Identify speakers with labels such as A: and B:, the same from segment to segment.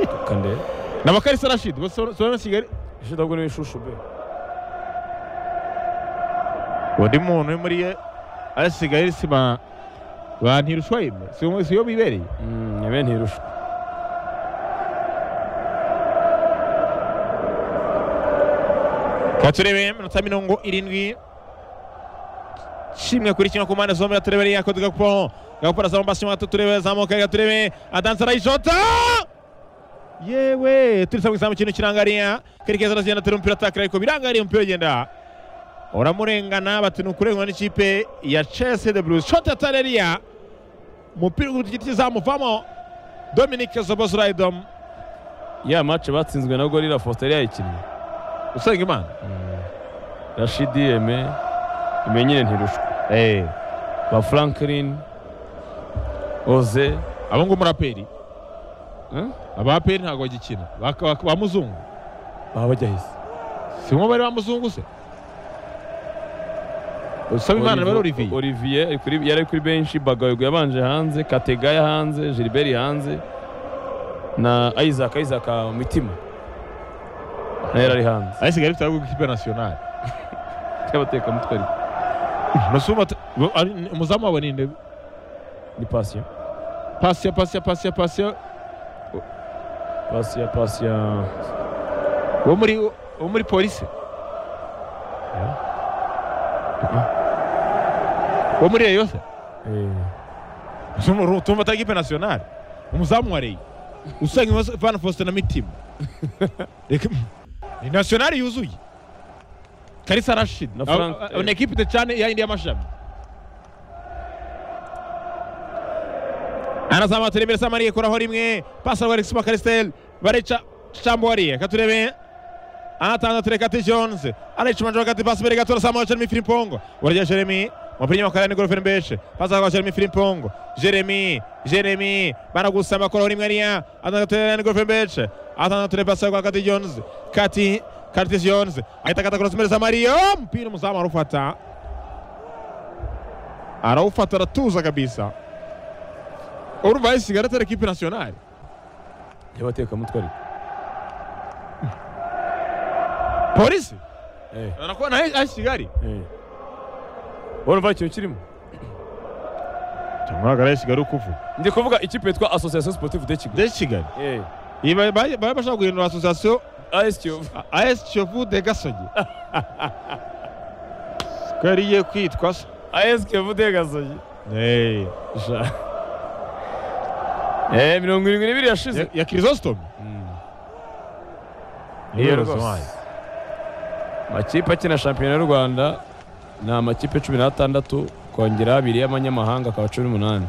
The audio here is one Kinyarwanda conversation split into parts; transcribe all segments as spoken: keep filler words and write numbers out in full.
A: kande
B: na Bakarisa Rashid bose so Kigali
A: Rashid ahubwo ni ishusho be
B: undi muntu muri asigaye sima bantirushwa ime si si yo bibereye
A: mm nebe ntirushwa
B: katurebe minota mirongo irindwi shimwe kuri kimwe ku mpande zombi aturebe yakoze gapo gapo za mbasi mwa turebe zamuka gaturebe adansa rayishota yewe turisa mu kintu kirangariya kerekeza razenda turi umupira atakira ariko birangariye umupira ugenda uramurengana batinu kurengwa n'ikipe ya Chelsea the Blues shot ataleria umupira ugiti zamuvamo Dominic Szoboszlajdom
A: ya match batsinzwe na Gorilla Foster yayikinnye
B: usenga imana
A: Rashid Eme imenyine ntirushwa
B: eh
A: ba Franklin Oze
B: abo ngo muraperi
A: eh
B: abaperi ntago bagikina ba muzungu
A: babajyahise
B: simo bari ba muzungu se usaba imana bari Olivier
A: Olivier kuri yari kuri bench Bagayogo yabanje hanze Kategaya hanze Gilbert hanze na Isaac Isaac Mitima Nera ari hanze
B: ayisigaye bitago ikipe nationale
A: cyabateka mutwari
B: Masuma umuzamu wabo ninde
A: ni Passion
B: Passion Passion Passion Passion
A: Passion Passion
B: wo muri wo muri police wo muri Rayon se eh sumu tumva ta ikipe nationale umuzamu wa Rayon usanga Van Foster na Mitima ni nationale yuzuye Karisa Rashid
A: na Frank
B: une equipe de cyane ya India mashami anazama turebera Samariye koraho rimwe pasa wa Alexis Macaristel barecha Chambwari katurebe anatanga tureka T Jones Alex Manjo kati pasa bere gatora Samuel Jeremy Frimpong warya Jeremy mupinyi makarani gol Fernbeshe pasa kwa Jeremy Frimpong Jeremy Jeremy banagusama koraho rimwe ariya anatanga tureka gol Fernbeshe anatanga tureka pasa kwa T Jones kati Curtis Jones aitaka cross mbele za Mario mpira mzama arufata araufata ratuza kabisa urumva isigarata equipe nationale
A: yabateka mutwari
B: polisi
A: eh
B: anakuwa na asigari
A: eh urumva cyo kirimo
B: tumwagara asigari ukuvu
A: ndi kuvuga ikipe yitwa Association Sportive de Kigali
B: de Kigali
A: eh
B: iba baba bashaka guhindura association
A: A S Kiyovu
B: A S Kiyovu de Gasogi kariye kwitwa
A: A S Kiyovu de Gasogi
B: eh
A: sha eh mirongo irindwi n'ibiri yashize
B: ya Chrysostom
A: iyo rwose makipe akina shampiyona y'u Rwanda ni amakipe cumi n'atandatu kongera abiri y'amanyamahanga akaba cumi n'umunani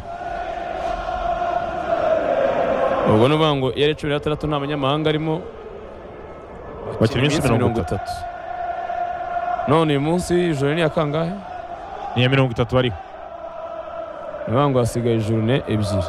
A: ubwo nuvuga ngo yari cumi n'atandatu nta manyamahanga arimo
B: bakina iminsi mirongo itatu
A: none uyu munsi ijoro ni akangahe
B: ni ya mirongo itatu bariho
A: nuvuga ngo hasigaye ijoro ebyiri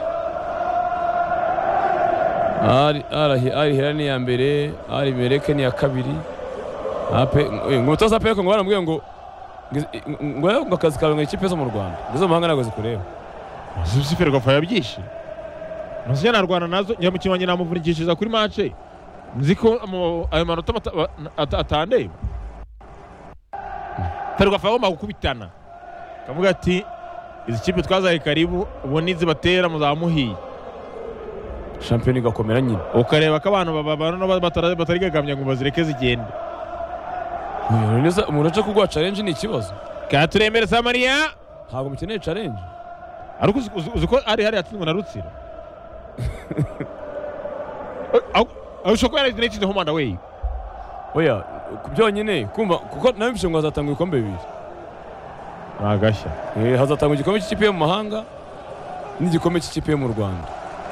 A: ari ari ari hera ni ya mbere ari mereke ni ya kabiri ape ngotoza pe ko ngwana mbwiye ngo ngo ngo akazi kawe ikipe zo mu Rwanda ngizo mahanga nago zikureba
B: ziferwa fa yabyishi nuzya na Rwanda nazo nyamukino wanye namuvurikishiza kuri match nziko ayo manota atande ferwa fa woma gukubitana kavuga ati izi kipe twazaye karibu uboni zibatera muzamuhiye
A: champion igakomera nyine
B: ukareba ko abantu babano batarigagamya ngo bazireke zigende
A: neza umuntu aje kugwa challenge ni ikibazo
B: katurembere Samariya
A: ntabwo mukeneye challenge
B: ariko uzuko ari hari yatsinzwe na Rutsiro aho shoko yari directed home and away
A: oya kubyonyine kumva kuko nabibishe ngo azatanga ibikombe bibiri
B: agashya
A: eh hazatanga igikombe cy'ikipe yo mu mahanga n'igikombe cy'ikipe yo mu Rwanda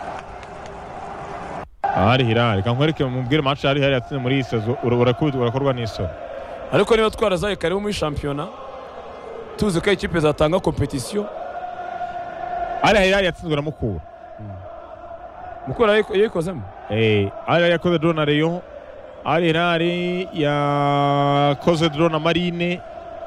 B: ari Hilal kankwereke mubwire match ari hari yatsinze muri isazo urakubita urakorwa n'isoro
A: ariko niba twarazaye kare muri championnat tuzi ko ikipe zatanga competition
B: ari hari yatsinzwe na Mukura
A: Mukura yayikozemo
B: eh ari yakoze draw na Rayon ari Hilal yakoze draw na Marine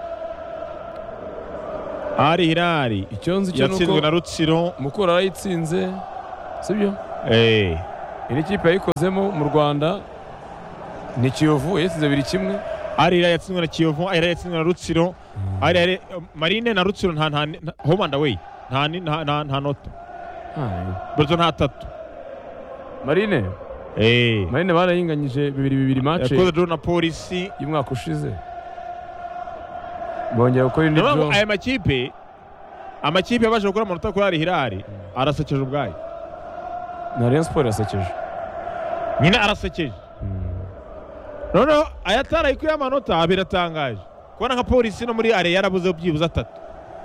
B: ari Hilal
A: icyonzi cyo nuko
B: yatsinzwe na Rutsiro
A: Mukura arayitsinze sibyo
B: eh
A: iri kipe yayikozemo mu Rwanda ni Kiyovu yasize bibiri kimwe.
B: Ari yatsinzwe na Kiyovu, ari yatsinzwe na Rutsiro, ari ari Marine na Rutsiro nta nta home and away. Nta nta nta nota.
A: Ah.
B: Burzo nta tatu.
A: Marine.
B: Eh.
A: Marine barayinganyije bibiri bibiri match.
B: Yakoze draw na Polisi
A: y'umwaka ushize. Bongera gukora indi draw.
B: Aya makipe amakipe yabaje gukora amanota kuri Al Hilal arasekeje ubwayo.
A: Na Rayon Sport yasekeje.
B: Nyine arasekeje. Noneho ayataraye ku y'amanota biratangaje. Kubona nka Polisi no muri Are yarabuze byibuza atatu.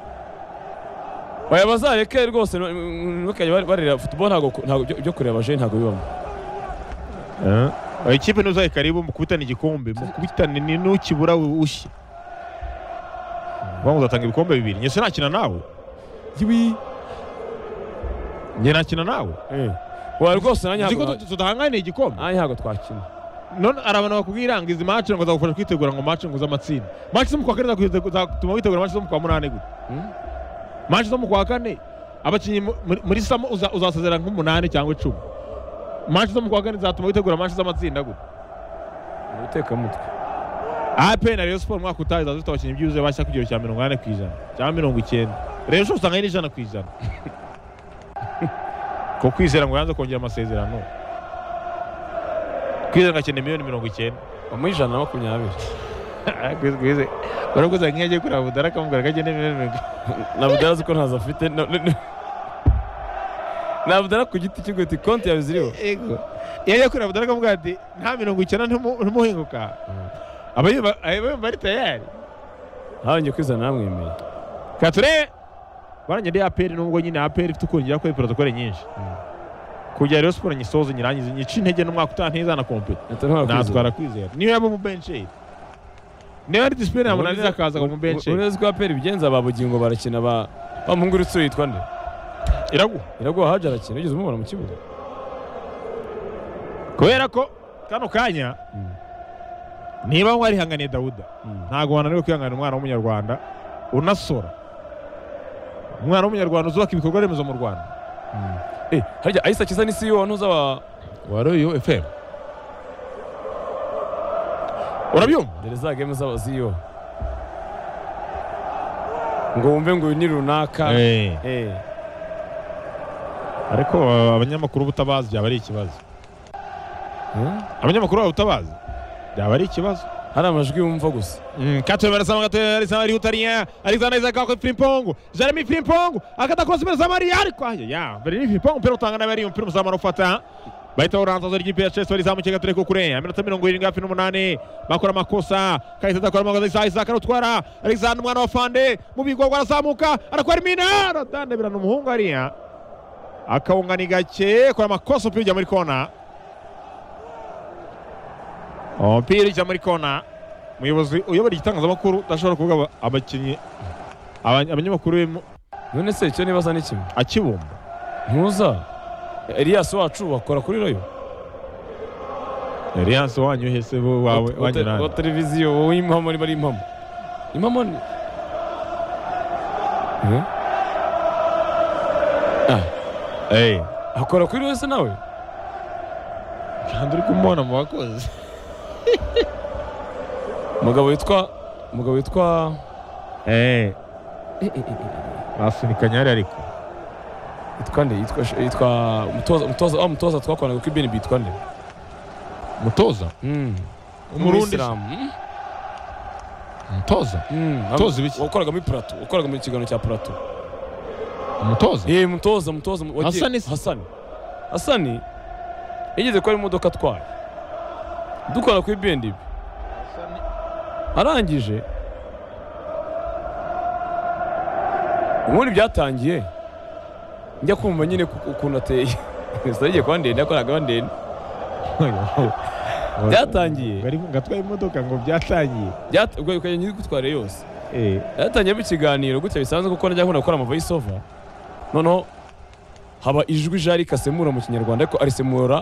A: Baya bazareke rwose bakajya barira football ntago ntago byo kureba je ntago bibamo.
B: Eh. Ayo ikipe nuzaye karibu mu kubitana igikombe, mu kubitana ni n'ukibura ushye. Bangu zatanga ibikombe bibiri. Nyese nakina nawe.
A: Yibi.
B: Nge nakina nawe.
A: Eh. Wa rwose nanya
B: ntabwo tudahangane igikombe.
A: Aya ntabwo twakina.
B: None arabana bakubwira ngo izi match ngo zagufasha kwitegura ngo match ngo z'amatsinda. Match zo mu kwa kane tuma witegura match zo mu kwa munani gute. Match zo mu kwa kane abakinyi muri samo uzasezera nk'umunani cyangwa icumi. Match zo mu kwa kane zatuma witegura match z'amatsinda gute.
A: Uteka mutwe.
B: A P na Rayon Sport mwaka utaha zafite abakinyi byuzuye bashya kugera cya mirongo ine ku ijana cyangwa mirongo icyenda. Rayon Sport usanga ari ijana ku ijana. Ko kwizera ngo yanze kongera amasezerano. Kwizera ngakene miliyoni mirongo icyenda.
A: Mu ijana na makumyabiri.
B: Kwizera. Barakoze nk'iyagiye kuri Abudara akamubwira ko agene miliyoni.
A: Na Budara ziko ntazo afite. Na Budara ku giti cyo gute konti yawe ziriho.
B: Ego. Yagiye kuri Abudara akamubwira ati nta mirongo icyenda ntumuhinguka. Abaye abaye bari tayari.
A: Hanje kwizana namwemeye.
B: Kature baranye ndi A P R nubwo nyine A P R ifite ukongera ko protocole nyinshi. Kujya Rayon Sport nyisoze nyirangize nyici intege n'umwaka utantiza na compete. Natwara kwizera. Niyo yabo mu bench. Niyo ari discipline yabo nariza kaza mu bench.
A: Ureze ko A P R bigenza babugingo barakina ba bamungurutse yitwa nde?
B: Iragu.
A: Iragu haje arakina ugeze umubona mu kibuga.
B: Kubera ko kano kanya niba wari hangane Dauda ntago wananiwe kwihangana umwana w'umunyarwanda unasora. Umwana w'umunyarwanda uzubaka ibikorwa remezo mu Rwanda.
A: Eh, harya Aisa Kiza ni C E O ntuza wa
B: wa Royal F M. Urabyumva?
A: Dere za game za C E O. Ngo wumve ngo ni runaka.
B: Eh.
A: Eh.
B: Ariko abanyamakuru butabazi byaba ari ikibazo. Abanyamakuru butabazi byaba ari ikibazo.
A: Hari amajwi yumva gusa.
B: Mm, Katwe barasama Katwe Alexander Rihutaria, Alexander Isaac kwa Frimpong, Jeremy Frimpong, akata cross mbere za Maria ariko ya, mbere ni Frimpong pero tangana bari umupira muzamara ufata. Bahita uranza zori gipe ya Chelsea walizamukiye Gatureko kurenga. Minota mirongo irindwi hafi n'umunani bakora amakosa. Kahita dakora amakosa Isaac arutwara. Alexander mwana wa Fande mu bigo arazamuka arakwara mina radande birana umuhungu ariya. Akawungani gake kwa amakosa upija muri kona. Umupira ujya muri kona. Umuyobozi uyobora igitangazamakuru udashobora kuvuga abakinnyi abanyamakuru
A: none se icyo nibaza ni kimwe
B: akibumba
A: ntuza Elias wacu wakora kuri Royo.
B: Elias wanyu hese bo wawe wanyurana
A: wa televiziyo wowe impamo bari impamo impamo ni eh ah
B: eh
A: akora kuri Royo se nawe
B: kandi uri kumubona mu bakozi
A: umugabo witwa umugabo witwa
B: eh basunikanya ari ariko
A: yitwa nde yitwa yitwa mutoza mutoza ah mutoza twakoranaga ku B N B yitwa nde
B: mutoza
A: mm
B: umurundi mutoza mutoza biki
A: wakoraga muri Plato wakoraga mu kigano cya Plato
B: umutoza
A: eh mutoza mutoza
B: Hassan
A: Hassan Hassan yigeze ko ari imodoka twaye dukora ku B N B arangije ubundi byatangiye njya kumva nyine ukuntu ateye sagiye kwa ndende yakoraga ndende byatangiye
B: bari ngatwaye imodoka ngo byatangiye
A: byatubwo ukanye gutwara yose
B: eh
A: yatangiye mu kiganiro gutya bisanzwe kuko najya nkunda gukora ama voice over noneho haba ijwi jari kasemura mu kinyarwanda ariko arisemura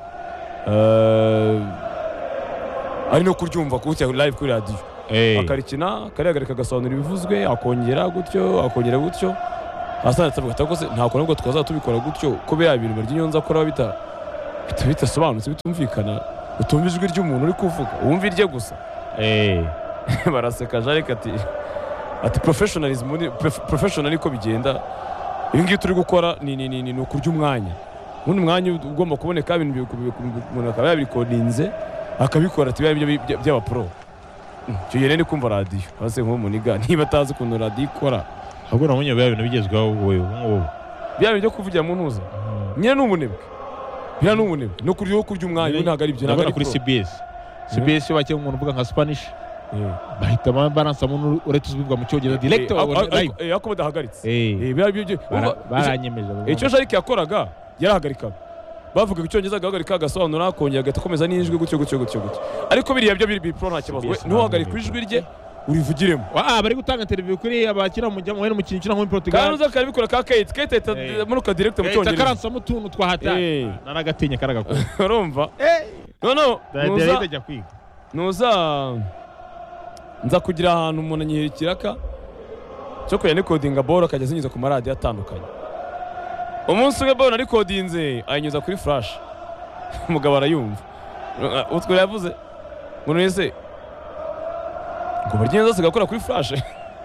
A: eh ari no kuryumva kutya live kuri radio
B: eh
A: akarikina karihagarika gasobanura ibivuzwe akongera gutyo akongera gutyo Hassan atavuga ko se nta kone ngo twaza tubikora gutyo ko be ya bintu baryo nyonza akora bita bita bitasobanutse bitumvikana utumva ijwi ry'umuntu uri kuvuga wumva irye gusa
B: eh
A: baraseka Jarek ati ati professionalism professional ko bigenda ibi ngiye turi gukora ni ni ni ukurya umwanya ubundi mwanya ugomba kuboneka ibintu umuntu akaba yabikodinze akabikora ati bya by'aba pro cyo yene ndi kumva radio hase nko muniga niba atazi ukuntu radio ikora
B: ahubwo namunye bya bintu bigezweho wowe wowe
A: bya bintu byo kuvugira mu ntuza nyine n'umunebwe bya n'umunebwe no kurya wo kurya umwanya ntago ari byo
B: ntago ari kuri C B S C B S bake umuntu uvuga nka Spanish bahita baransa mu uretse uzibwa mu cyongereza direct live
A: eh ako badahagaritse
B: eh
A: bya byo
B: baranyemeje
A: icyo Jarek yakoraga yarahagarikaga bavuga icyongereza agahagarika agasobanura akongera agatakomeza n'ijwi gutyo gutyo gutyo gutyo ariko biriya byo biri pro nta kibazo niho hagarika ijwi rye urivugiremo
B: ah bari gutanga interview kuri abakira mu jya mu kintu kira nko muri Portugal
A: kandi uza karabikora ka Kate Kate muruka direct mu cyongereza
B: karansa mu tuntu twahata naragatinya karagakora
A: urumva no no
B: nuza jya kwiga
A: nuza nza kugira ahantu umuntu anyihirikiraka cyo kuya ni codinga ball akajya zinyuza ku maradiyo atandukanye umunsi umwe ball ari codinze ayinyuza kuri flash umugabo arayumva utwo yavuze ngo nese ngo baryenza sigakora kuri flash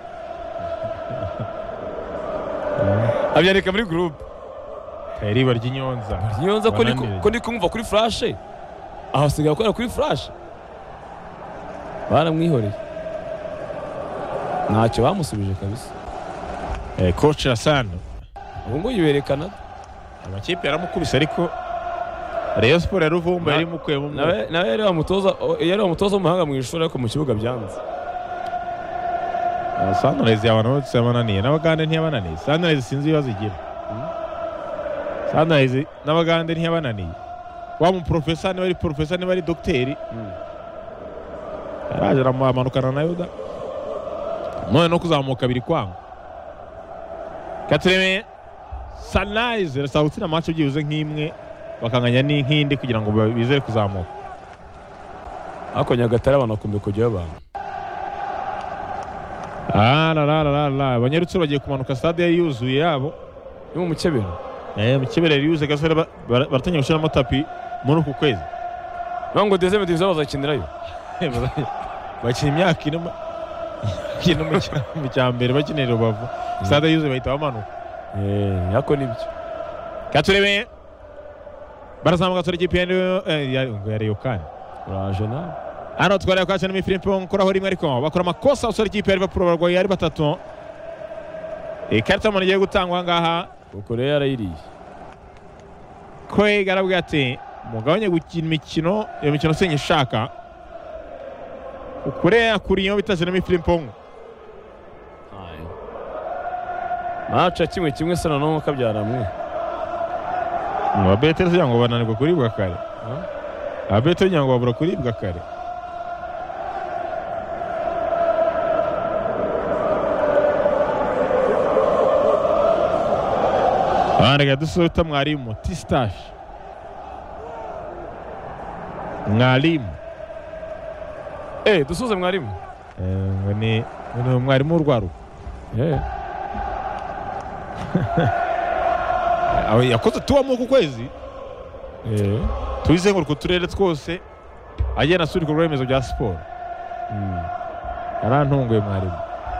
A: abyandika muri group
B: Kairi baryinyonza
A: baryinyonza ko niko ko niko kumva kuri flash aho sigakora kuri flash baramwihoreye ntacyo bamusubije kabisa
B: eh coach Hassan
A: ubu ngo yiberekana
B: amakipe yaramukubise ariko Rayon Sport yaruvumba yari mukuye mu
A: nawe nawe yari umutoza yari umutoza w'umuhanga mu ishuri ariko mu kibuga byanze
B: Sunrise y'abantu bose yabananiye n'abagande ntiyabananiye Sunrise sinzi ibibazo igira Sunrise n'abagande ntiyabananiye wa mu professor ni bari professor ni bari docteur yaraje aramanukana na Yuda none no kuzamuka biri kwanga Katreme Sunrise rasawutsina match byibuze nk'imwe bakanganya n'inkindi kugira ngo bizere kuzamuka
A: ako Nyagatare abantu bakumbe kujyayo abantu
B: ah la la la la abanyarutse bagiye kumanuka stade yari yuzuye yabo
A: yo mu Mukebero
B: eh Mukebero yari yuzuye gasore baratanya gushira amatapi muri uku kwezi
A: ngo deuxième division bazakinirayo
B: bakina imyaka ine kino mu cyambere bakinira Rubavu stade yuzuye bahita bamanuka
A: eh yako nibyo
B: Katurebe barazamuka turi gipende eh yari yokani
A: uraje na
B: ano twari kwakira mi Frimpong koraho rimwe ariko bakora amakosa usore ikipe ya Liverpool barwaye yari batatu ikarita mu giye gutangwa ngaha
A: uko rero yarayiriye
B: Craig arabwira ati mugabanye gukina imikino iyo mikino senyishaka ukure yakuriye bitaje na mi Frimpong
A: macha kimwe kimwe sana no kabyaramwe
B: mu Betel yango bananirwa kuribwa kare Abeto yango babura kuribwa kare Arega dusuta mwarimu Tistash mwarimu
A: eh dusuze mwarimu
B: eh ngani ni mwarimu urwaru
A: eh
B: aho yakoze tuwamo ku kwezi
A: eh
B: tuyizenguruka uturere twose agenda asura ibikorwa remezo bya siporo yarantunguye mwarimu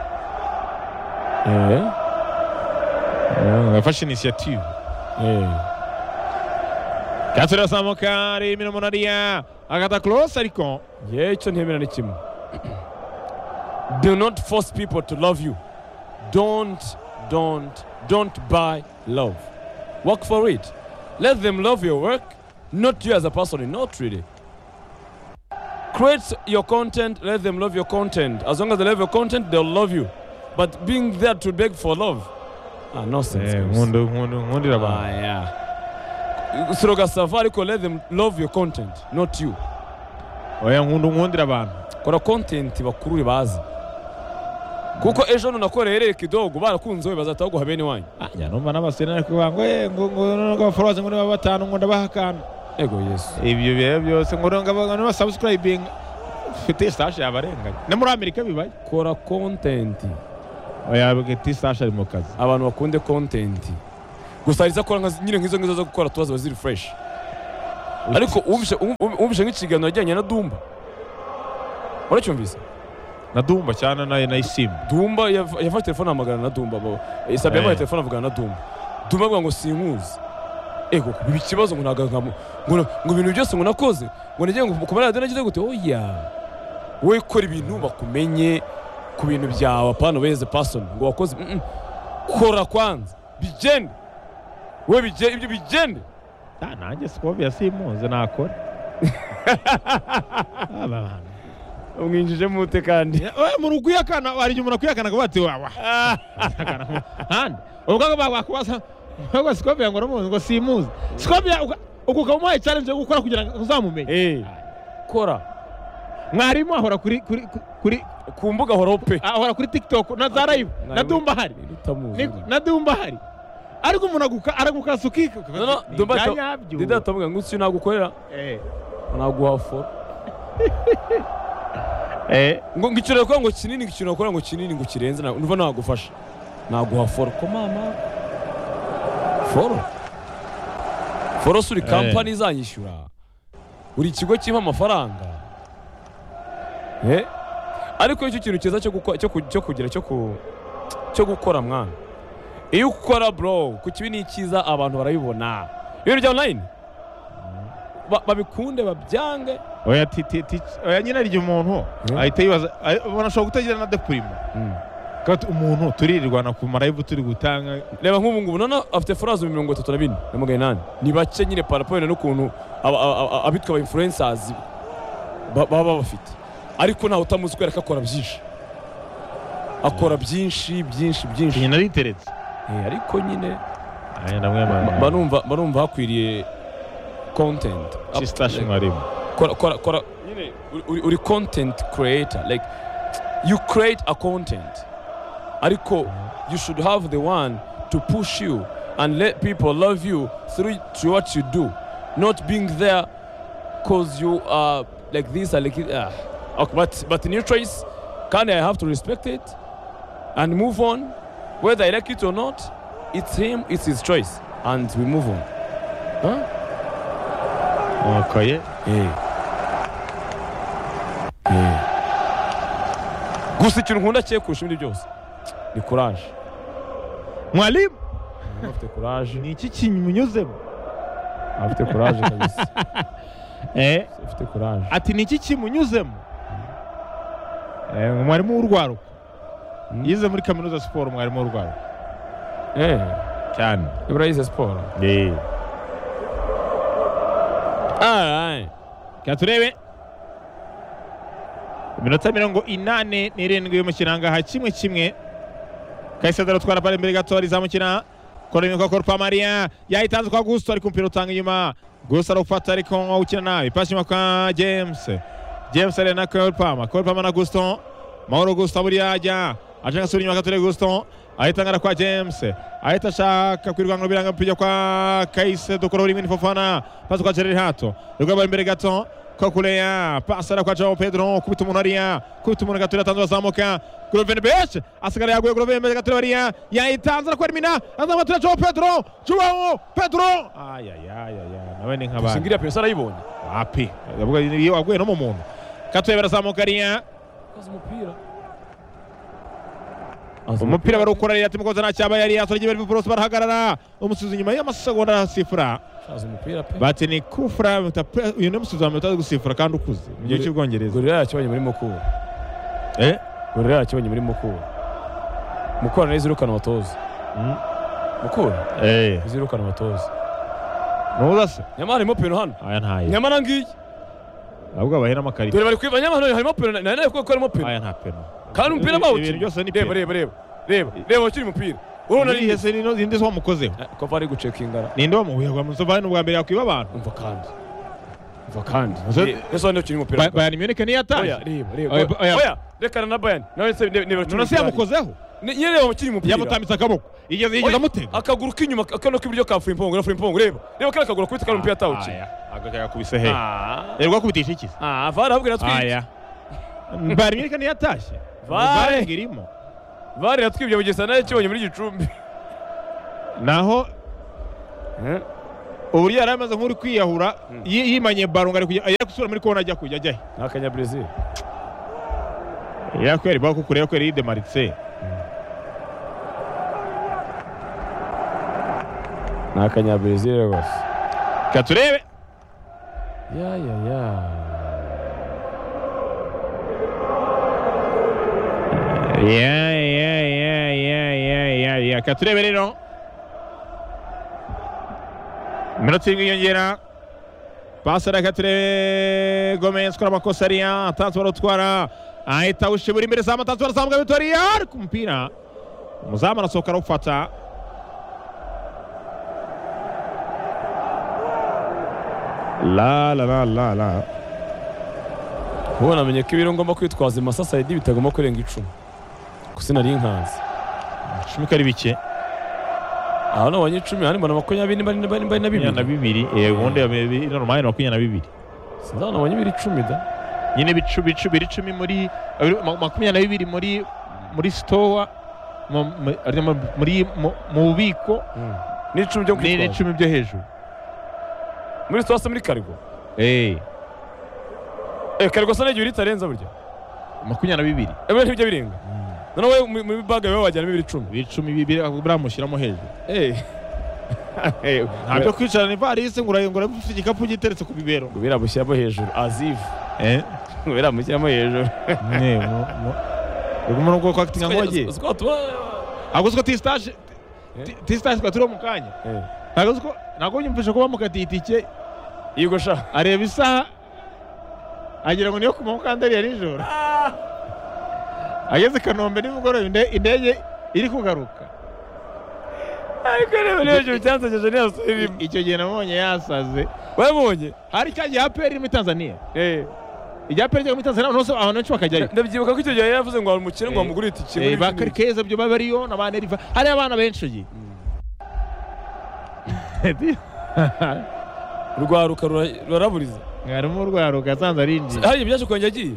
A: eh
B: yafashe initiative
A: eh
B: Katsura Samokari mino monaria agata close ariko
A: ye icyo ntemera ni kimwe do not force people to love you don't don't don't buy love work for it let them love your work not you as a person not really create your content let them love your content as long as they love your content they'll love you but being there to beg for love ah nonsense
B: nkundu nkundu nkundira
A: ah
B: abantu
A: yeah Suroga safari ko let them love your content not you
B: oya nkundu nkundira abantu
A: kora content bakurure bazi kuko ejo nunakorere kidogo barakunze bazataho guha bene wanyu
B: ajya numva n'abasena ariko bango eh ngo ngo followers ngo ni batanu ngo ndabahakana
A: ego yesu
B: ibyo bihe byose ngo ngo no subscribing fite stash yabarenganya ne muri Amerika bibaye
A: kora content
B: oya bwite stash ari mu kazi
A: abantu bakunde content gusa ariza kora nyine nkizo ngizo zo gukora tubazo baziri fresh ariko umvishe umvishe nk'ikiganiro ajyanye na Dumba uracyumvise
B: na Dumba cyane na na Isimbi
A: Dumba yafashe telefone amagana na Dumba bo Sabia yabaye telefone avugana na Dumba Dumba avuga ngo sinkuzi ego bibi kibazo ngo nagaga ngo ngo ibintu byose ngo nakoze ngo nagiye ngo kumara radio nagize gute oya we kora ibintu bakumenye ku bintu byawe apana beze person ngo wakoze kora kwanza bigende we bije ibyo bigende
B: ah nanjye Scovia simuze nakora abana
A: umwinjije mute kandi
B: we mu ruguyakana ari umuntu akuyakana ko bati wawa handi ubwo bakubaza ngo Scovia ngo ramuzi ngo simuze Scovia uko kamuhaye challenge yo gukora kugira ngo uzamumenye
A: eh kora
B: mwarimu ahora kuri kuri kuri
A: ku mbuga horope
B: ahora kuri TikTok na za live na Dumba hari na Dumba hari ariko umuntu aguka aragukasukika
A: no no Dumba dida tamuga ngo usi nagukorera
B: eh
A: naguha fo
B: eh
A: ngo ngiciro ko ngo kinini ngiciro ko ngo kinini ngo kirenze numva nagufasha naguha fo ko mama foro foro suri company izanyishyura uri ikigo kimpa amafaranga eh ariko icyo kintu cyiza cyo cyo kugira cyo cyo gukora mwana iyo ukora bro ku kibi ni cyiza abantu barabibona ibintu bya online babikunde babyange
B: oya titi oya nyine ari umuntu ahita yibaza ubona shobora kutagira na deprime kandi umuntu turirirwana ku live turi gutanga
A: reba nk'ubu ngubu none afite phrase mirongo itatu na bine na magana inani ni bake nyine parapoint n'ukuntu abitwa aba influencers baba bafite ariko nawe utamuzi kwereka akora byinshi akora byinshi byinshi byinshi
B: nyine ariteretse
A: eh ariko nyine
B: aya ndamwe
A: barumva barumva hakwiriye content
B: sistashi mwarimu
A: kora kora kora nyine uri content creator like you create a content ariko you should have the one to push you and let people love you through to what you do not being there cause you are like this or like uh, okay, but but in your choice can I have to respect it and move on whether I like it or not it's him it's his choice and we move on huh
B: okay
A: eh eh gusa ikintu nkunda cye kurusha ibindi byose ni courage
B: mwalimu
A: afite courage
B: ni iki kimunyuzemo
A: afite courage kabisa
B: eh
A: afite courage
B: ati ni iki kimunyuzemo eh mwarimu w'urwaruko yize muri kaminuza sport mwarimu w'urwaruko
A: eh
B: cyane
A: Ibrahim sport
B: eh
A: ah
B: katurebe iminota mirongo inane n'irindwi y'umukiranga ha kimwe kimwe Kaisedero twara pale mbere gato rizamukina Kolemi kwa Korpa Maria yahitanze kwa Gusto ari kumpira utanga inyuma Gusto arufata ariko ukina nabi pasi kwa James James ari na Korpa Korpa na Gusto Mauro Gusto buri ajya ajenga suri inyuma gato Gusto ahitangara kwa James ahita shaka kwirwanga biranga mpija kwa Kaisedo Korori Mini Fofana pasi kwa Jerry Hato rugaba imbere gato Kokulea passa kwa João Pedro kubita umuntu ariya kubita umuntu gato yatanze azamuka Groven Beach asigara yaguye Groven Beach gato ariya yahitanze kwa Hermina azamuka João Pedro João Pedro ay ay ay ay nawe ni nk'abandi
A: singira pesa arayibonye
B: wapi yavuga iyo aguye no mu muntu gato yabarazamuka ariya
A: kaza umupira
B: umupira barukora ariya timukoza na cyaba yari yasoje bari Liverpool barahagarara umusizi nyuma y'amasegonda sifura
A: kaza umupira pe
B: bati ni kufra uyu ni umusizi wamutaza gusifura kandi ukuze mu gihe cy'Ubwongereza
A: gorira yakibonye muri Mukura
B: eh
A: gorira yakibonye muri Mukura Mukura neza irukana abatoza Mukura
B: eh
A: izirukana abatoza
B: nuzase
A: nyamara harimo peno hano
B: aya ntaye
A: nyamara ngiye
B: ahubwo abahera amakarita
A: dore bari kwiba nyamara harimo peno nane ko harimo peno
B: aya nta peno
A: kandi umupira bawo
B: ibintu byose ni
A: reba reba reba reba reba ukiri umupira urabona
B: ari yese nino zindi zo mukozeho
A: ko bari gucekingara
B: ninde wamuhuye kwa Musofa n'ubwa mbere yakwiba abantu
A: umva kandi umva kandi yeso ndo ukiri umupira
B: Bayern Munich ni yataje
A: oya reba reba oya reka na Bayern nawe se niba
B: none se yamukozeho
A: nyere ukiri umupira
B: yamutambitse akaboko igeze yigeze amutega
A: akaguru k'inyuma akano k'iburyo ka Frimpong na Frimpong reba reba kana akaguru kubita kana umupira atawuki
B: agakaya kubise he rero kubitisha iki
A: ah vara abwira twiki
B: aya Bayern Munich ni yataje
A: vare
B: ngirimo
A: vare yatwibye bugesa naye kibonye muri Gicumbi
B: naho
A: eh
B: uburyo yari amaze nk'uri kwiyahura yimanye baro ngari kujya ari gusura muri kona ajya kujya ajya
A: nakanya Brazil
B: yakweri bako kureba ko yari demaritse
A: nakanya Brazil rwose
B: katurebe
A: ya ya ya
B: ya ya ya ya ya ya ya katurebe rero minota imwe yongera pasara katurebe Gomez kora amakosa ariya atanze barutwara ahita ushibura imbere za matanze barazamuka Victoria ku mpira umuzamu arasohoka arufata la la la la la
A: ubona amenye ko ibiro ngomba kwitwaza imasasa yidi bitagomba kurenga icumi gusa nari inkanzi
B: icumi kari bike
A: aho nabonye icumi hano mbona makumyabiri na bibiri
B: na bibiri eh ubundi normal makumyabiri na bibiri
A: sinzana nabonye ibiri icumi da
B: nyine bicu bicu biri icumi muri makumyabiri na bibiri muri muri store muri mu bubiko
A: n'icumi byo kwitwaza
B: n'icumi byo hejuru
A: muri store muri Cargo
B: eh
A: eh Cargo sana igihe itarenza burya
B: makumyabiri na bibiri
A: ebe ntibyo birenga none we mu bag yawe wajyana ibiri icumi
B: icumi bibiri buramushyiramo hejuru
A: eh
B: ntabyo kwicara ni varisi nguraye ngura ufite igikapu giteretse ku bibero
A: ngo biramushyiramo hejuru aziv
B: eh
A: ngo biramushyiramo hejuru
B: ne ubu umuntu uko acting ngoje ahubwo uko tistage tistage kwa turo mukanya ntabwo uko ntabwo nyumvisha ko bamukatiye itike
A: yego sha
B: areba isaha agira ngo niyo ku mukandari ya nijoro ageze Kanombe nimugoroba indege iri kugaruka
A: ariko rero n'ejo cyansageje n'asubira
B: icyo gihe nabonye yasaze
A: wabonye
B: hari cyagiye A P R muri Tanzania
A: eh
B: ijya A P R muri Tanzania nose abantu benshi bakajyayo
A: ndabyibuka ko icyo gihe yavuze ngo umukire ngo amugure itike
B: muri bakarikeza byo babariyo nabane riva hari abana benshi
A: urwaruka ruraburiza
B: mwarimu urwaruka asanze ari inji
A: hari ibyaje kwenge agiye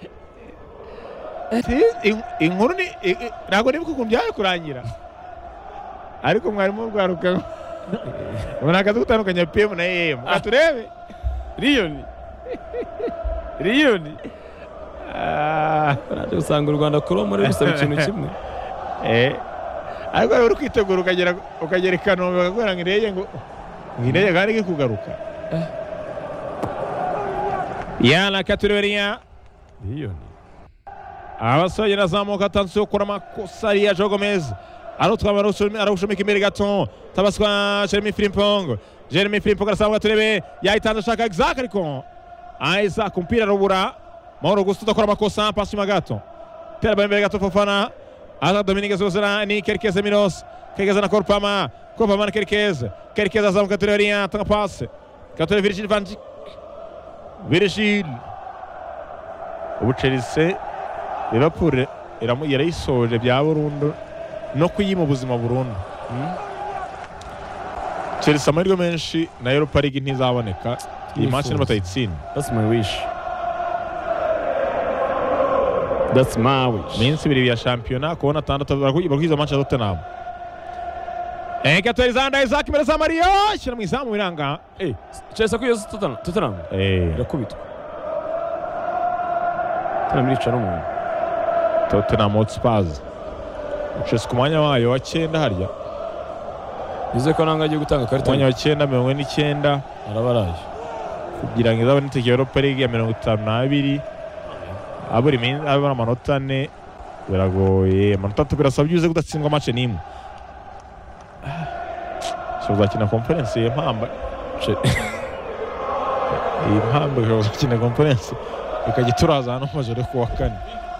B: inkuru ni ntabwo nibuka ukuntu byaje kurangira ariko mwarimu urwaruka ubona akazi gutandukanya P M na E M turebe
A: Liyoni Liyoni uraje usanga u Rwanda kuro muri bisaba ikintu kimwe
B: eh ariko uri kwitegura ukagera ukagera Kanombe bakakubwira ngo indege ngo indege kandi ikugaruka yana katureria
A: Liyoni
B: abasore nazamuka atanze ukora amakosa ya Gomez arutwara ararushomeka imbere gato tabaswa Jeremy Frimpong Jeremy Frimpong arasamuka turebe yahitanze shaka Isaac ariko Isaac kumpira rubura Mauro Gusto akora amakosa pasi magato tera imbere gato Fofana Aza Dominique Zozera ni Kerkez Miros Kerkez na Korpama Korpama na Kerkez Kerkez azamuka turebe atanga passe Katore Virgil van Dijk Virgil ubu Chelsea Liverpool yarayisoje bya burundu no kuyima ubuzima burundu Chelsea amahirwe menshi na Europa League ntizaboneka iyi match ni batayitsinda.
A: That's my wish. That's my wish.
B: Minsi ibiri ya shampiyona kubona atandatu barakwiza match ya Tottenham. Eh Gatori Zanda Isaac Mereza Mario shira mu izamu biranga.
A: Eh Chelsea kuyoza Tottenham Tottenham.
B: Eh
A: irakubitwa. Tottenham irica n'umuntu.
B: Tottenham Hotspur. Chelsea ku mwanya wayo wa cyenda harya.
A: Bize ko nanga agiye gutanga karita.
B: Mwanya wa cyenda mirongo n'icyenda
A: arabaraje.
B: Kugira ngo izabone itike Europa League ya mirongo itanu n'abiri. Aburi min abana amanota ane biragoye. Amanota atatu birasabye uze kudatsindwa match n'imwe. Uzakina conference y'impamba. Impamba uzakina conference ikagituraza hano majoro ku wa kane.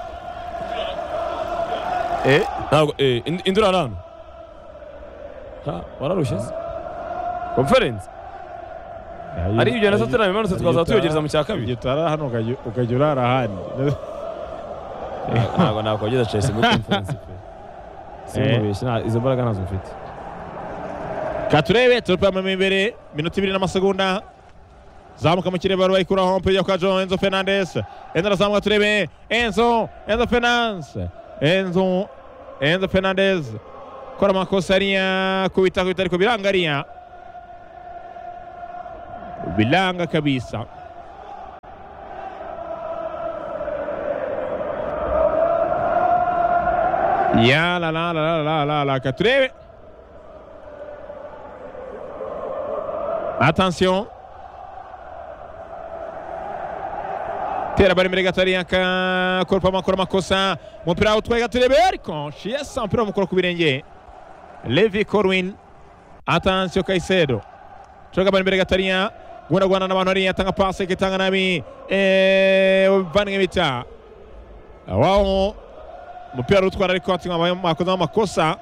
A: Eh ntabwo eh indura rano. Ha wararushye. Conference. Ari ibyo nasa tena bimanutse twaza tuyogereza mu cya kabiri.
B: Gitara hano ukajya urara handi.
A: Ntabwo nakogeza Chelsea muri conference pe. Simubeshye na izo mbaraga nazo mfite.
B: Katurebe turapama imbere minota ibiri n'amasegonda. Zamuka mu kireba bari kuraho mpira kwa João Enzo Fernandes. Enzo zamuka turebe Enzo Enzo Fernandes. Enzo Enzo Fernandes. Kora makosa ariya kubita kubita ariko birangariya. bilanga kabisa. Ya la la la la la la la katurebe. Attention. Tera bari imbere gato hariya akakora amakora amakosa umupira utwaye gaturebe ariko shiyesa umupira w'umukoro ku birenge. Levi Corwin. Attention Caicedo. Choka bari imbere gato hariya gwana gwana n'abantu hariya atanga pasi ikitanga nabi Van Gebita. Wao umupira utwara ariko atinga amakosa.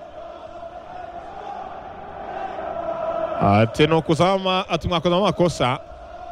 B: Ate no kuzama atumwa kozama amakosa.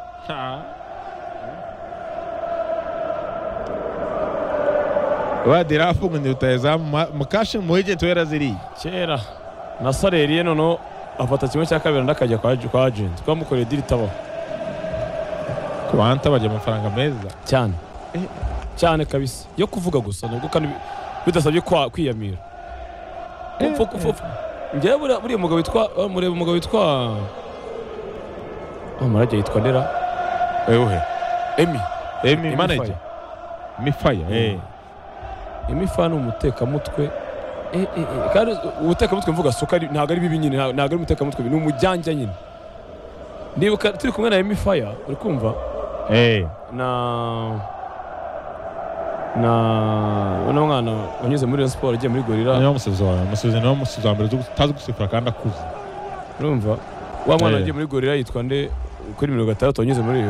B: Wadira afunga ndi utayeza mukashi mu agent wera ziri.
A: Kera nasareriye nono afata kimwe cya kabiri ndakajya kwa kwa agent twamukoreye deal tabo.
B: Kwanta baje amafaranga meza
A: cyane. Cyane kabisa yo kuvuga gusa nubwo kandi bidasabye kwa kwiyamira. Kupfa kupfa. Ngiye buri buri mugabo witwa mureba umugabo witwa Amarajye yitwa Ndera.
B: Ewe
A: Emi.
B: Emi manager. Mifaya eh.
A: Emi fana umuteka mutwe. Eh eh kandi ubuteka mutwe mvuga soka ntago ari bibi nyine ntago ari umuteka mutwe ni umujyanja nyine. Ndibuka turi kumwe na Emi Fire uri kumva?
B: Eh
A: na na uno mwana wanyuze muri sport agiye muri Gorilla
B: niyo musozo wawe musozo niyo musozo mbere utazi gusifura kandi akuze
A: urumva wa mwana agiye muri Gorilla yitwa nde kuri mirongo itandatu wanyuze muri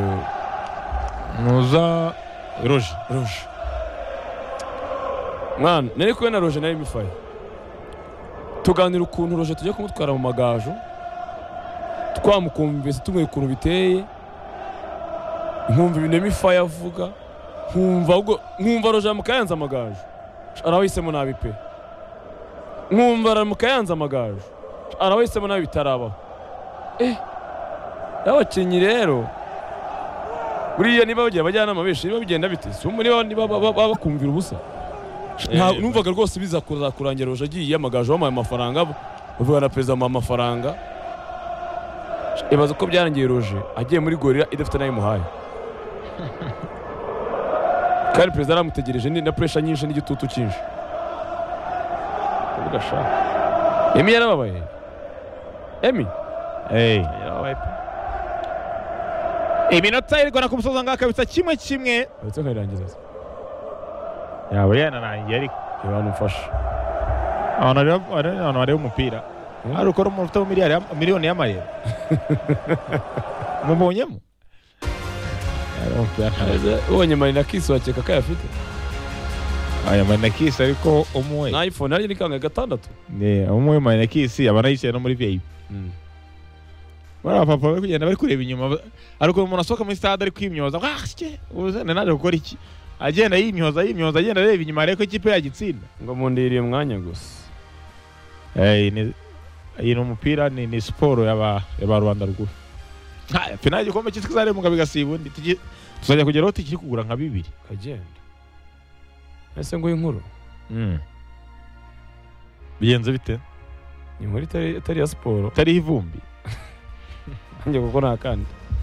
B: Muza Roje
A: Roje mwana nari kumwe na Roje na Emifaye tuganira ukuntu Roje tujya kumutwara mu magajo twamukumvise tumwe ukuntu biteye nkumva ibintu Emifaye avuga nkumva ubwo nkumva Roje mukayanza amagaje arawisemo nabi pe nkumva mukayanza amagaje arawisemo nabi bitaraba eh abakinyi rero buriya niba bagiye bajyana amabeshi niba bigenda bite so muri niba bakumvira ubusa numvaga rwose biza kuza kurangira Roje agiye amagaje wamaye amafaranga uvuga na perezida mu mafaranga ibaza ko byarangiye Roje agiye muri Gorilla idafite nayo muhaye kandi perezida aramutegereje ni na pressure nyinshi n'igitutu cyinshi uvuga sha Emi yarababaye Emi
B: eh
A: yarababaye
B: iminota iriko na kumusoza ngaka bitsa kimwe kimwe
A: bitse kairangiza
B: yaba yana nangiye ariko
A: abantu mfasha
B: ana rero ana rero umupira ari ukora umuntu ufite miliyari miliyoni y'amayero mubonyemo
A: ubonye Marina Kiss wakeka ko yafite
B: aya Marina Kiss ariko umwe
A: na iPhone ari nikanga gatandatu
B: ne umwe Marina Kiss abana yicaye no muri V I P bara papa bari kugenda bari kureba inyuma ariko umuntu asoka muri stade ari kwimyoza ashye uzane naje gukora iki agenda yimyoza yimyoza agenda areba inyuma ariko ikipe yagitsinda
A: ngo mundiriye mwanya gusa
B: eh ni ino mupira ni ni sport yaba yaba Rwanda ruguru ha finale gikombe cy'ikizare mu gabigasiba undi tuzajya kugeraho tikiri kugura nka bibiri
A: kagenda ese ngo inkuru
B: mm biyenze bite
A: ni muri tari tari ya sport
B: tari ivumbi
A: nje gukora kandi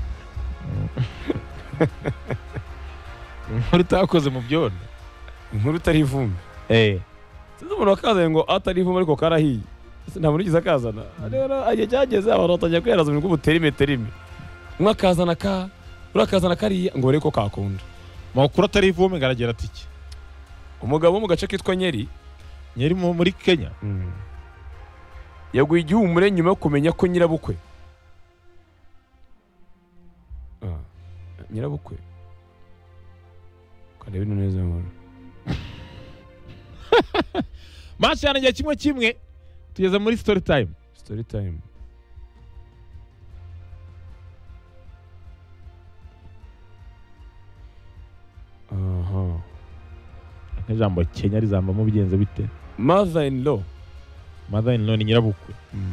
B: inkuru takoze mu byondo
A: inkuru tari ivumbi
B: eh
A: sinzi umuntu wakazaye ngo atari ivumbi ariko karahiye nta muntu ugize akazana rero agiye cyageze abantu batajya kweraza mu bw'ubuteri meterime umwe akazana ka urakazana kariya ngo reko kakunda
B: makuru atari ivumbi ngaragera tiki
A: umugabo mu gace kitwa Nyeri
B: Nyeri muri Kenya
A: yaguye igihumure nyuma yo kumenya ko nyirabukwe nyirabukwe kandi bino neza nkuru
B: match yanjye kimwe kimwe tugeze muri story time
A: story time aha
B: nk'ijambo Kenya rizamba mu bigenze bite
A: mother in law
B: mother in law ni nyirabukwe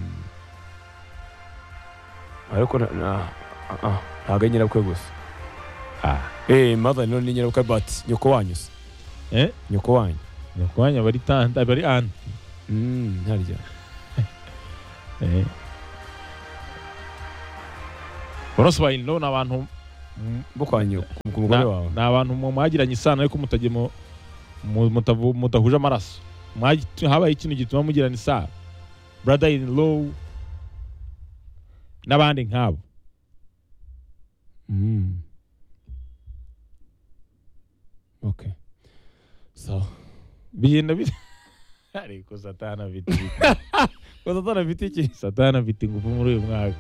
A: ariko na ah ntago nyirabukwe gusa
B: ah
A: eh mother in law ni nyirabukwe but nyoko wanyu
B: eh
A: nyoko wanyu
B: nyoko wanyu bari tanta bari an
A: mm harya
B: eh Boros by in law ni abantu
A: bo kwa nyoko ku mugore wawe.
B: Ni abantu mwagiranye isano ariko mutajye mu mutahuje amaraso. Habaye ikintu gituma mugirana isano. Brother in law n'abandi nkabo.
A: Mm. Okay. So,
B: bigenda bite ariko satana biti
A: ko satana biti iki?
B: Satana biti ngufu muri uyu mwaka.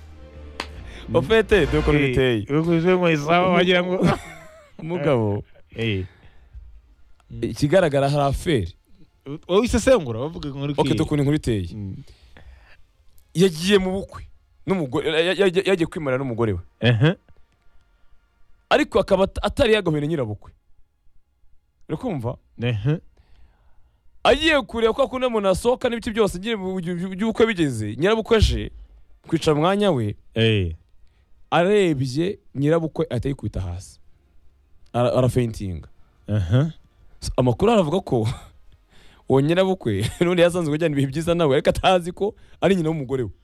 A: Ofete doko biteye.
B: Uguze mu isawa wagira ngo
A: umugabo
B: eh
A: ikigaragara hari affaire.
B: Wowe isesengura bavuga ngo
A: Okay, doko ni nkuri teye. Yagiye mu bukwe n'umugore yagiye kwimara n'umugore we.
B: Eh.
A: Ariko akaba atari yagahwene nyirabukwe. Urikumva?
B: Eh.
A: Agiye kureba ko akunda umuntu asohoka n'ibiti byose ngiye by'ubukwe bigeze nyirabukwe aje kwicara mwanya we.
B: Eh.
A: Arebye nyirabukwe atayikubita hasi. Arafeintinga.
B: Eh.
A: Amakuru aravuga ko uwo nyirabukwe n'undi yasanzwe kujyana ibihe byiza nawe ariko atazi ko ari nyina w'umugore we.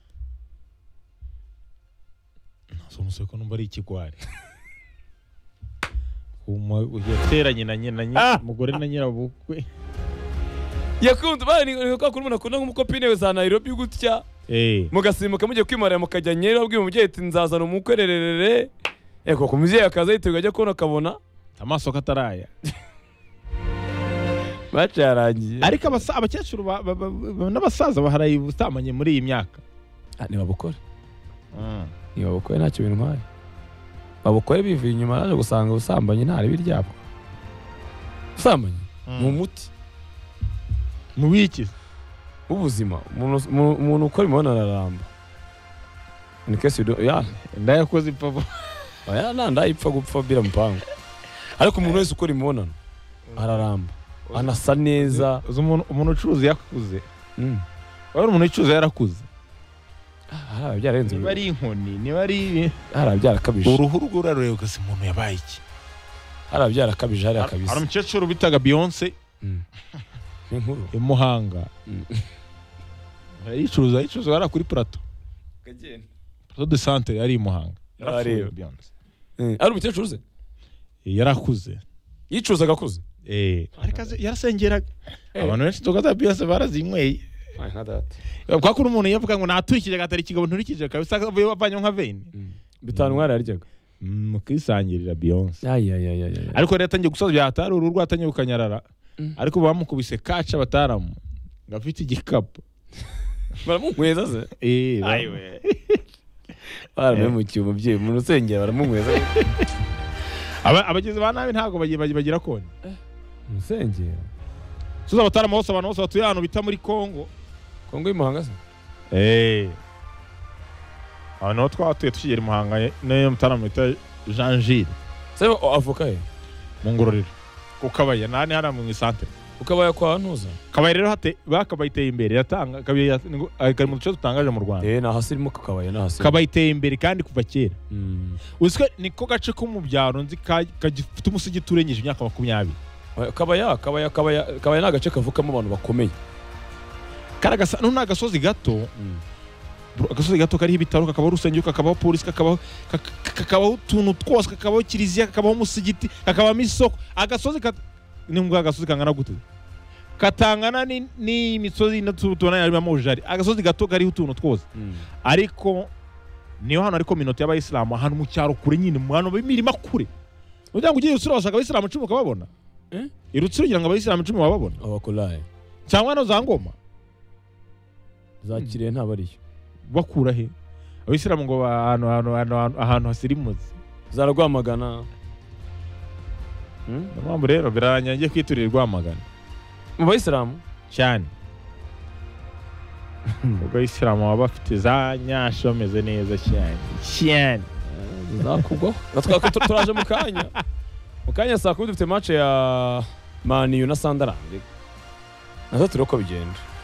B: So museko numba ari ikigwari. Umu yateranye na nyina umugore na nyirabukwe.
A: Yakunze bari ni ko akunda akunda nk'umukopine we za Nairobi gutya.
B: Eh.
A: Mugasimuka mujye kwimarira mukajya nyere babwiye umubyeyi ati nzazana umukwererere. Eko ku muvyeyi akaza yiteguye ajya kubona akabona
B: amaso kataraya.
A: Baca yarangiye.
B: Ariko abakecuru n'abasaza baharaye ubusamanye muri iyi myaka.
A: Ni babukore.
B: Mm.
A: Ni babukore ntacyo bintu ntwaye. Babukore bivuye inyuma naje gusanga usambanye ntari biryabo. Usambanye mu muti.
B: Mu biki?
A: Ubuzima umuntu umuntu ukora imibonano araramba. Ni kesi do ya
B: ndayakoze ipfa.
A: Aya nanda ipfa gupfa bira mpango. Ariko umuntu wese ukora imibonano araramba. Anasa neza.
B: Umuntu umuntu ucuruza yakuze.
A: Mm.
B: Wari umuntu ucuruza yarakuze.
A: Ah, byarenze.
B: Niba ari inkoni, niba ari
A: harabyara kabije.
B: Uruhu rw'urarureba ugase umuntu yabaye iki?
A: Harabyara kabije hari akabisa.
B: Hari umukecuru bitaga Beyonce.
A: Mm. Inkuru.
B: Imuhanga. Yicuruza yicuruza yara kuri plateau.
A: Kagenda.
B: Plateau de santé yari imuhanga.
A: Yarareba
B: Beyonce.
A: Eh, ari umukecuru ze?
B: Yarakuze.
A: Yicuruza gakuze.
B: Eh, ariko yarasengeraga. Abantu benshi togaza Beyonce barazinyweye.
A: Ay nka data.
B: Kwa kuri umuntu yavuga ngo naturikije gatari kigabo nturikije kabisa avuye wavanye nka veni.
A: Bitanu mwari yaryaga.
B: Mukisangirira Beyonce.
A: Ay ay ay ay.
B: Ariko rero atangiye gusoza byatari uru rwatanye ukanyarara. Ariko bamukubise kaca bataramu. Ngafite igikapu.
A: Baramunyweza se?
B: Eh,
A: ayiwe. Baramukiye umubyeyi mu rusengero baramunyweza.
B: Aba abageze banabi ntago bagiye bagira kone.
A: Rusengero.
B: Suza bataramu bose abantu bose batuye hano bita muri Kongo.
A: Kongo y'Imuhanga se?
B: Eh. Abantu twatuye tukigera Imuhanga n'yo mutaramu bita Jean Gilles.
A: Sebe avuka he?
B: Mu Ngororero. Kukabaya nani hana mu centre.
A: Ukabaya kwa ntuza.
B: Kabaya rero hate bakabayiteye imbere yatanga kabaya kari mu duce tutangaje mu Rwanda.
A: Eh na hasirimo kakabaya na hasirimo.
B: Kabayiteye imbere kandi kuva kera.
A: Mm.
B: Uziko niko gace ko mu byaro nzi kagifite umusigi turengeje imyaka makumyabiri.
A: Kabaya kabaya kabaya kabaya nagace kavukamo abantu bakomeye.
B: Karagasa no nagasozi gato. Agasozi gato kari ibitaro kakabaho urusengero kakabaho polisi kakabaho kakabaho tuntu twose kakabaho kiliziya kakabaho umusigiti kakabaho isoko agasozi ni mbwa agasozi kangana gute katangana ni ni imisozi natubona yarimo amujari agasozi gato kari utuntu twose ariko niyo hano ariko minota y'abayisilamu hano mu cyaro kure nyine mwana b'imirima kure ugira ngo ugiye usura bashaka abayisilamu cumi ukababona eh irutsiro ugira ngo abayisilamu cumi bababona
A: abakolaye
B: cyangwa no za ngoma
A: zakiriye ntabariyo
B: bakura he abisilamu ngo ahantu ahantu ahantu hasirimuze
A: zaragwamagana
B: hmm mpamvu rero biranyangiye kwiturira Rwamagana
A: mu bayisilamu
B: cyane ubwo abisilamu baba bafite za nyasho bameze neza cyane cyane
A: zakugwa turaje mu kanya mu kanya saa kumi dufite match ya Man U na Sunderland nazo turiko bigenda